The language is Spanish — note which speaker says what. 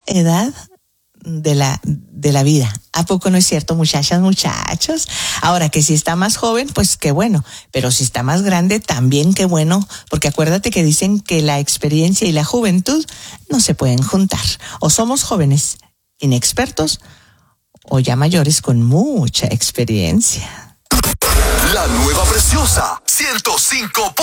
Speaker 1: edad de la vida. ¿A poco no es cierto, muchachas, muchachos? Ahora que si está más joven, pues qué bueno, pero si está más grande, también qué bueno, porque acuérdate que dicen que la experiencia y la juventud no se pueden juntar. O somos jóvenes inexpertos o ya mayores con mucha experiencia.
Speaker 2: La nueva preciosa 105.